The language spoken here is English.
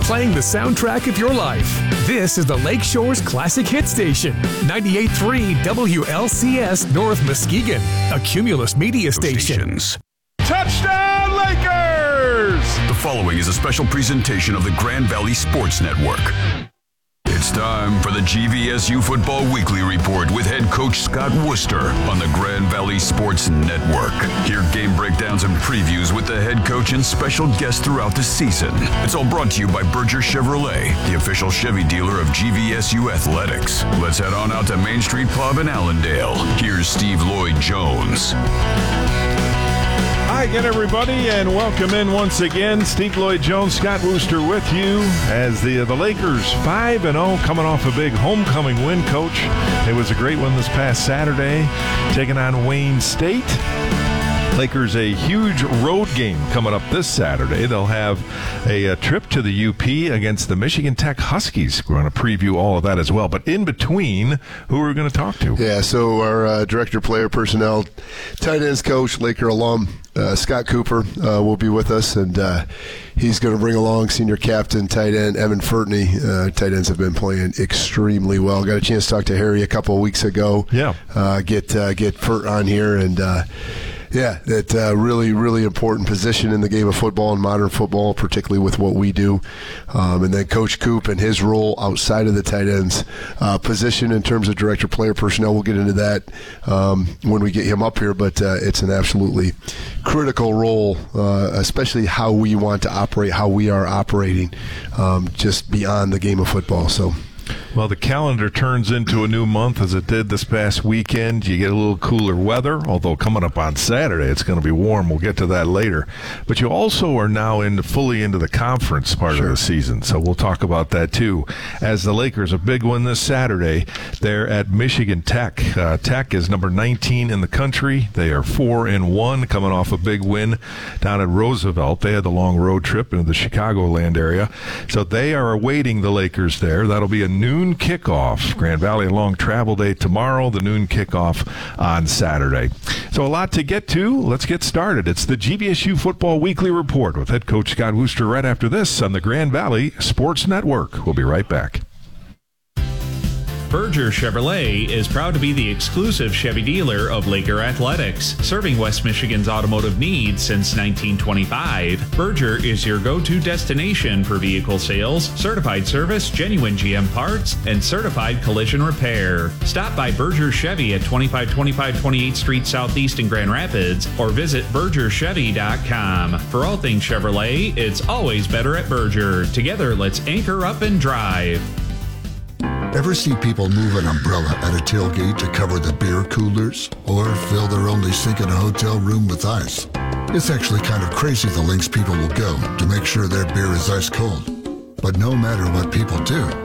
playing the soundtrack of your life. This is the Lakeshore's Classic Hit Station, 98.3 WLCS North Muskegon, a Cumulus media station. Touchdown, Lakers! The following is a special presentation of the Grand Valley Sports Network. It's time for the GVSU Football Weekly Report with head coach Scott Worcester on the Grand Valley Sports Network. Hear game breakdowns and previews with the head coach and special guests throughout the season. It's all brought to you by Berger Chevrolet, the official Chevy dealer of GVSU Athletics. Let's head on out to Main Street Pub in Allendale. Here's Steve Lloyd Jones. Hi again, everybody, and welcome in once again. Steve Lloyd Jones, Scott Worcester with you as the Lakers 5-0 coming off a big homecoming win, Coach. It was a great one this past Saturday, taking on Wayne State. Lakers a huge road game coming up this Saturday. They'll have a trip to the UP against the Michigan Tech Huskies. We're going to preview all of that as well. But in between, who are we going to talk to? Yeah, so our director of player personnel, tight ends coach, Laker alum, Scott Cooper will be with us, and he's going to bring along senior captain, tight end, Evan Furtney. Tight ends have been playing extremely well. Got a chance to talk to Harry a couple of weeks ago. Yeah. Get Furt on here, and yeah, that's a really, really important position in the game of football and modern football, particularly with what we do. And then Coach Coop and his role outside of the tight ends position in terms of director player personnel. We'll get into that when we get him up here, but it's an absolutely critical role, especially how we want to operate, how we are operating just beyond the game of football. So. Well, the calendar turns into a new month as it did this past weekend. You get a little cooler weather, although coming up on Saturday it's going to be warm. We'll get to that later. But you also are now fully into the conference part of the season, so we'll talk about that too. As the Lakers, a big one this Saturday, they're at Michigan Tech. Tech is number 19 in the country. They are 4-1, coming off a big win down at Roosevelt. They had the long road trip into the Chicagoland area, so they are awaiting the Lakers there. That'll be a noon kickoff. Grand Valley, a long travel day tomorrow, the noon kickoff on Saturday. So a lot to get to. Let's get started. It's the GVSU Football Weekly Report with head coach Scott Worcester right after this on the Grand Valley Sports Network. We'll be right back. Berger Chevrolet is proud to be the exclusive Chevy dealer of Laker Athletics. Serving West Michigan's automotive needs since 1925, Berger is your go-to destination for vehicle sales, certified service, genuine GM parts, and certified collision repair. Stop by Berger Chevy at 2525 28th Street Southeast in Grand Rapids or visit BergerChevy.com. For all things Chevrolet, it's always better at Berger. Together, let's anchor up and drive. Ever see people move an umbrella at a tailgate to cover the beer coolers? Or fill their only sink in a hotel room with ice? It's actually kind of crazy the lengths people will go to make sure their beer is ice cold. But no matter what people do,